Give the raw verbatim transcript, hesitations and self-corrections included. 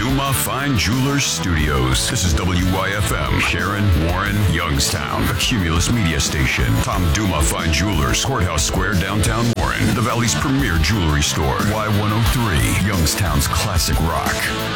Duma Fine Jewelers Studios. This is W Y F M, Sharon, Warren, Youngstown, a Cumulus media station. Tom Duma Fine Jewelers, Courthouse Square, downtown Warren. The Valley's premier jewelry store. Y one oh three, Youngstown's classic rock.